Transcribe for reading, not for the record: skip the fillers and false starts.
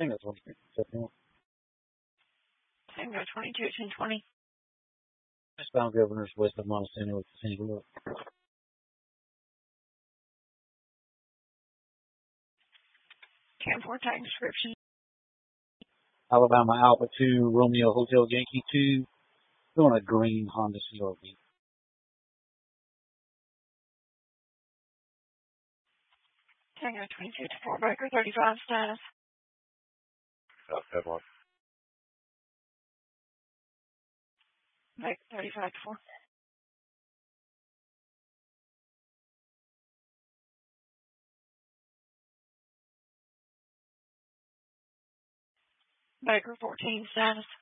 Tango 22, 71. Tango 22 at 1020. Westbound Governors west of Montesano with the single look. Cam 4 tag description. Alabama Alpha 2, Romeo Hotel Yankee 2, doing a green Honda CRV. Tango 22 to 4 Baker 35 status. Headlock. Baker 35 to 4. Baker 14 status.